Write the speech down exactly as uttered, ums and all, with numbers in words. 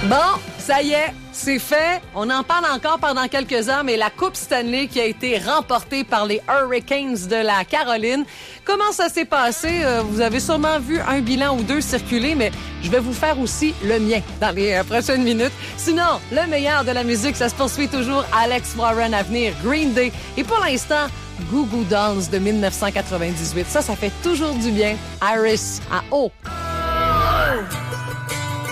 Bon, ça y est, c'est fait. On en parle encore pendant quelques heures, mais la Coupe Stanley qui a été remportée par les Hurricanes de la Caroline. Comment ça s'est passé? Euh, vous avez sûrement vu un bilan ou deux circuler, mais je vais vous faire aussi le mien dans les euh, prochaines minutes. Sinon, le meilleur de la musique, ça se poursuit toujours. Alex Warren à venir, Green Day. Et pour l'instant, Goo Goo Dolls de dix-neuf cent quatre-vingt-dix-huit. Ça, ça fait toujours du bien. Iris à eau. Oh!